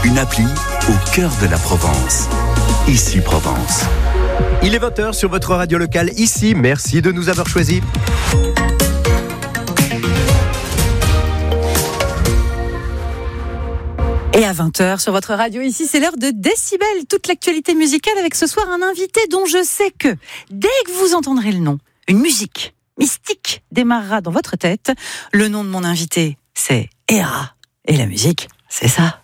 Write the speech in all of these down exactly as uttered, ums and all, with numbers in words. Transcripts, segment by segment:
Une appli au cœur de la Provence. Ici Provence. Il est vingt heures sur votre radio locale ici. Merci de nous avoir choisis. Et à vingt heures sur votre radio ici, c'est l'heure de Décibel. Toute l'actualité musicale avec ce soir un invité dont je sais que dès que vous entendrez le nom, une musique mystique démarrera dans votre tête. Le nom de mon invité, c'est Era. Et la musique, c'est ça.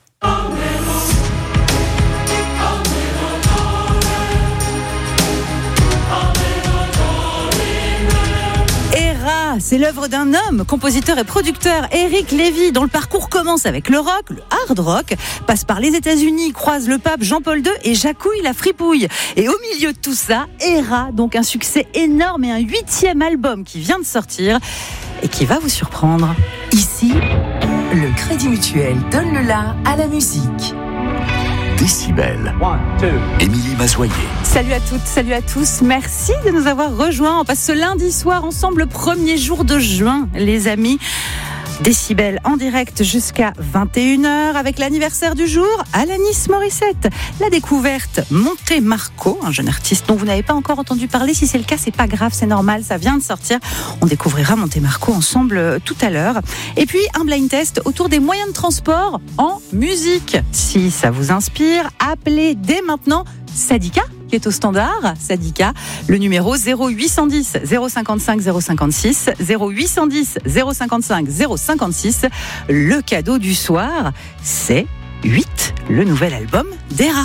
Era, c'est l'œuvre d'un homme, compositeur et producteur, Eric Lévy, dont le parcours commence avec le rock, le hard rock, passe par les États-Unis, croise le pape Jean-Paul deux et jacouille la fripouille. Et au milieu de tout ça, Era, donc un succès énorme et un huitième album qui vient de sortir et qui va vous surprendre. Ici, le Crédit Mutuel donne le la à la musique. Décibel. Émilie Mazoyer. Salut à toutes, salut à tous. Merci de nous avoir rejoints. On passe ce lundi soir ensemble, le premier jour de juin, les amis. Décibel en direct jusqu'à vingt et une heures avec l'anniversaire du jour, Alanis Morissette. La découverte, Monte Marco, un jeune artiste dont vous n'avez pas encore entendu parler. Si c'est le cas, c'est pas grave, c'est normal, ça vient de sortir. On découvrira Monte Marco ensemble tout à l'heure. Et puis un blind test autour des moyens de transport en musique. Si ça vous inspire, appelez dès maintenant Sadika, qui est au standard, Sadika, le numéro zéro huit un zéro zéro cinquante-cinq zéro cinquante-six, zéro huit un zéro zéro cinquante-cinq zéro cinquante-six. Le cadeau du soir, c'est huit, le nouvel album d'Era.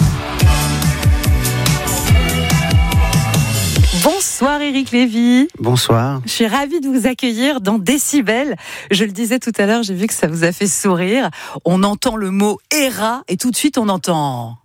Bonsoir Eric Lévy. Bonsoir. Je suis ravie de vous accueillir dans Décibel. Je le disais tout à l'heure, j'ai vu que ça vous a fait sourire. On entend le mot Era et tout de suite on entend...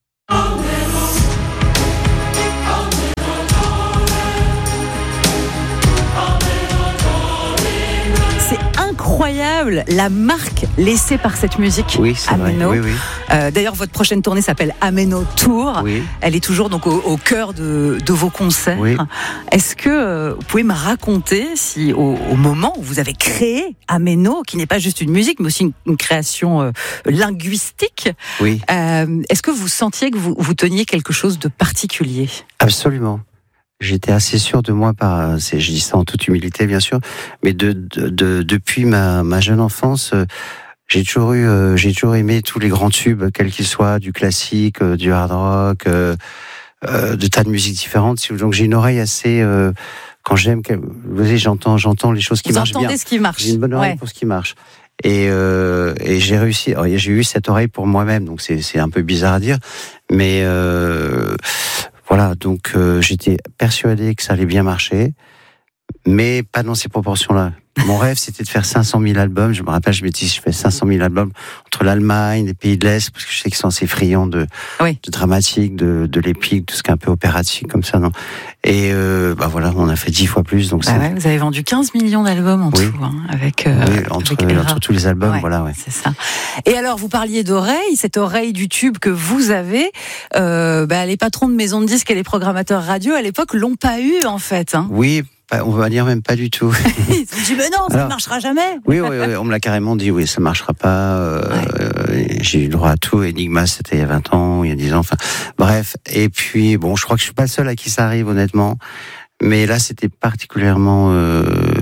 Incroyable, la marque laissée par cette musique. Oui, c'est Ameno. vrai. Oui, oui. Euh, d'ailleurs, votre prochaine tournée s'appelle Ameno Tour. Oui. Elle est toujours donc au, au cœur de, de vos concerts. Oui. Est-ce que euh, vous pouvez me raconter si, au, au moment où vous avez créé Ameno, qui n'est pas juste une musique, mais aussi une, une création euh, linguistique, Oui. euh, est-ce que vous sentiez que vous, vous teniez quelque chose de particulier ? Absolument. J'étais assez sûr de moi, par, c'est, je dis ça en toute humilité bien sûr, mais de, de, de depuis ma, ma jeune enfance, euh, j'ai toujours eu, euh, j'ai toujours aimé tous les grands tubes, quels qu'ils soient, du classique, euh, du hard rock, euh, euh, de tas de musiques différentes. Donc j'ai une oreille assez, euh, quand j'aime, vous voyez, j'entends, j'entends les choses qui vous marchent bien. Vous entendez ce qui marche. J'ai une bonne oreille ouais. pour ce qui marche. Et, euh, et j'ai réussi. Alors, j'ai eu cette oreille pour moi-même, donc c'est, c'est un peu bizarre à dire, mais euh, voilà, donc euh, j'étais persuadé que ça allait bien marcher, mais pas dans ces proportions-là. Mon rêve, c'était de faire cinq cent mille albums. Je me rappelle, je me dis, je fais cinq cent mille albums entre l'Allemagne, les pays de l'Est, parce que je sais qu'ils sont assez friands de, oui. de dramatique, de, de l'épique, tout ce qui est un peu opératique comme ça, non. Et euh, bah voilà, on a fait dix fois plus. Donc bah c'est... ouais, vous avez vendu quinze millions d'albums en oui. tout, hein, avec, euh, oui, entre, avec entre tous les albums, ouais, voilà, ouais. C'est ça. Et alors, vous parliez d'oreille, cette oreille du tube que vous avez, euh, bah, les patrons de maisons de disques et les programmateurs radio à l'époque l'ont pas eu en fait. Hein. Oui. On va dire même pas du tout. Ils se dit mais non, ça ne marchera jamais. Oui, oui, oui, on me l'a carrément dit, oui, ça marchera pas. Euh, ouais. J'ai eu le droit à tout. Enigma, c'était il y a vingt ans, il y a dix ans, enfin, bref. Et puis, bon, je crois que je suis pas le seul à qui ça arrive, honnêtement. Mais là, c'était particulièrement euh,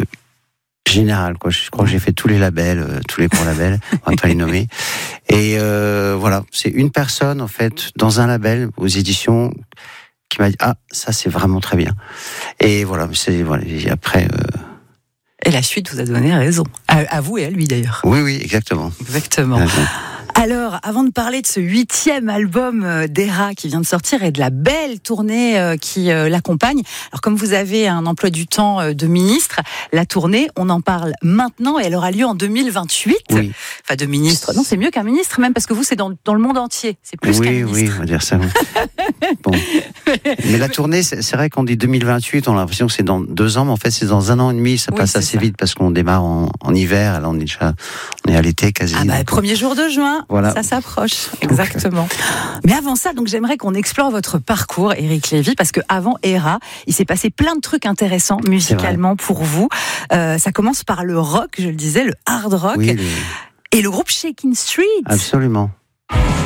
général, quoi. Je crois que j'ai fait tous les labels, euh, tous les gros labels, on va pas les nommer. Et euh, voilà, c'est une personne, en fait, dans un label, aux éditions, qui m'a dit ah ça c'est vraiment très bien, et voilà, c'est voilà, et après euh... et la suite vous a donné raison, à, à vous et à lui d'ailleurs. Oui oui exactement exactement. Ouais. Alors, avant de parler de ce huitième album d'Era qui vient de sortir et de la belle tournée qui l'accompagne, alors comme vous avez un emploi du temps de ministre, la tournée, on en parle maintenant et elle aura lieu en deux mille vingt-huit. Oui. Enfin, de ministre, non, c'est mieux qu'un ministre même, parce que vous, c'est dans, dans le monde entier, c'est plus oui, qu'un ministre. Oui, on va dire ça. Bon. Mais la tournée, c'est, c'est vrai qu'on dit deux mille vingt-huit, on a l'impression que c'est dans deux ans, mais en fait, c'est dans un an et demi, ça oui, passe assez ça. vite parce qu'on démarre en, en hiver, alors on est déjà, on est à l'été quasi. Ah bah, premier jour de juin. Voilà. Ça s'approche, exactement. Mais avant ça, donc j'aimerais qu'on explore votre parcours, Eric Lévy, parce que avant Era, il s'est passé plein de trucs intéressants musicalement pour vous. Euh, ça commence par le rock, je le disais, le hard rock, oui, les... et le groupe Shakin' Street. Absolument. Merci.